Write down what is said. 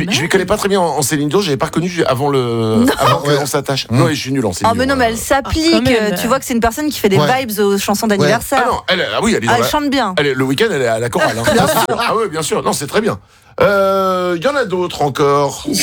Je lui connais pas très bien en Céline Dion, j'avais pas reconnu avant qu'on s'attache. Non, je suis nul en Céline Dion. Ah mais non, mais elle s'applique. Tu vois que c'est une personne qui fait des vibes aux chansons d'anniversaire. Ah non, elle est elle chante bien. Le week-end, elle est à la chorale. Bien sûr. Ah oui, bien sûr. Non, c'est très bien. Il y en a d'autres encore.